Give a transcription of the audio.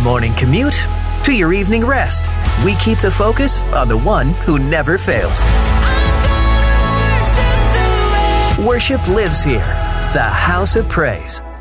morning commute to your evening rest, we keep the focus on the one who never fails. Worship lives here. The House of Praise.